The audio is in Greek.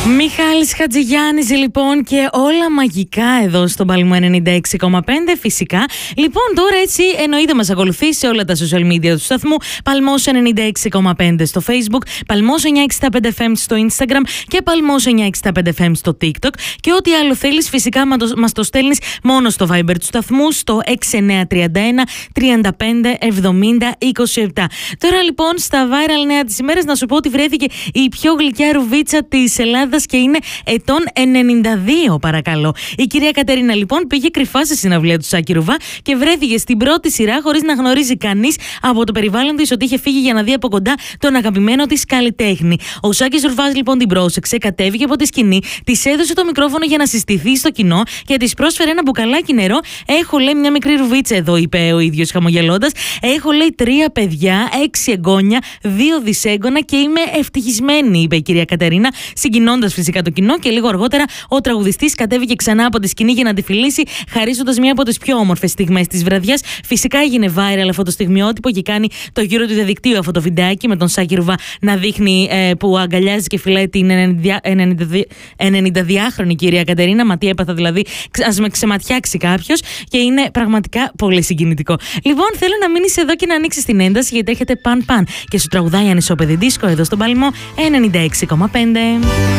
Μιχάλης Χατζηγιάννης λοιπόν και όλα μαγικά εδώ στον Παλμό 96,5 φυσικά. Λοιπόν, τώρα έτσι εννοείται μας ακολουθεί σε όλα τα social media του σταθμού. Παλμός 96,5 στο Facebook, Παλμός 965 FM στο Instagram και Παλμός 965 FM στο TikTok. Και ό,τι άλλο θέλεις φυσικά μας το στέλνεις μόνο στο Viber του σταθμού στο 6931 35 70 27. Τώρα λοιπόν στα viral νέα της ημέρας να σου πω ότι βρέθηκε η πιο γλυκιά ρουβίτσα της Ελλάδας και είναι ετών 92, παρακαλώ. Η κυρία Κατερίνα λοιπόν πήγε κρυφά στη συναυλία του Σάκη Ρουβά και βρέθηκε στην πρώτη σειρά χωρίς να γνωρίζει κανείς από το περιβάλλον της ότι είχε φύγει για να δει από κοντά τον αγαπημένο της καλλιτέχνη. Ο Σάκης Ρουβάς λοιπόν την πρόσεξε, κατέβηκε από τη σκηνή, της έδωσε το μικρόφωνο για να συστηθεί στο κοινό και της πρόσφερε ένα μπουκαλάκι νερό. Έχω, λέει, μια μικρή ρουβίτσα εδώ, είπε ο ίδιος χαμογελώντας. Έχω, λέει, 3 παιδιά, 6 εγγόνια, 2 δυσέγγωνα και είμαι ευτυχισμένη, είπε η κυρία Κατερίνα, συγκινώντας φυσικά το κοινό. Και λίγο αργότερα ο τραγουδιστής κατέβηκε ξανά από τη σκηνή για να τη φιλήσει, χαρίζοντας μία από τις πιο όμορφες στιγμές της βραδιάς. Φυσικά έγινε viral αυτό το στιγμιότυπο και κάνει το γύρο του διαδικτύου αυτό το βιντεάκι με τον Σάκη Ρουβά να δείχνει που αγκαλιάζει και φυλάει την 92χρονη κυρία Κατερίνα. Μα τι έπαθα δηλαδή, ας με ξεματιάξει κάποιος, και είναι πραγματικά πολύ συγκινητικό. Λοιπόν, θέλω να μείνεις εδώ και να ανοίξεις την ένταση, γιατί έρχεται παν και σου τραγουδάει Ανισόπεδη Δίσκο εδώ στον Παλμό 96,5.